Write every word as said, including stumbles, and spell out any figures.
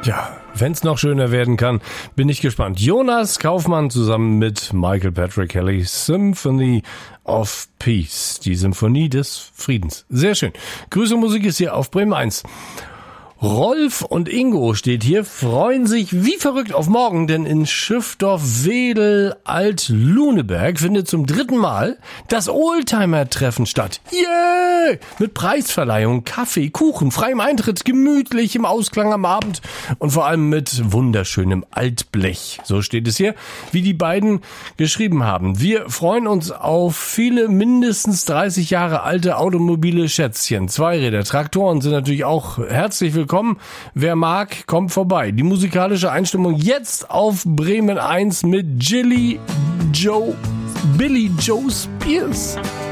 Ja, wenn's noch schöner werden kann, bin ich gespannt. Jonas Kaufmann zusammen mit Michael Patrick Kelly, Symphony of Peace, die Symphonie des Friedens. Sehr schön. Grüße Musik ist hier auf Bremen eins. Rolf und Ingo steht hier, freuen sich wie verrückt auf morgen, denn in Schiffdorf-Wedel Alt-Luneberg findet zum dritten Mal das Oldtimer-Treffen statt. Yay! Mit Preisverleihung, Kaffee, Kuchen, freiem Eintritt, gemütlich im Ausklang am Abend und vor allem mit wunderschönem Altblech. So steht es hier, wie die beiden geschrieben haben. Wir freuen uns auf viele mindestens dreißig Jahre alte automobile Schätzchen. Zweiräder, Traktoren sind natürlich auch herzlich willkommen. Wer mag, kommt vorbei. Die musikalische Einstimmung jetzt auf Bremen eins mit Jilly Joe, Billy Joe Spears.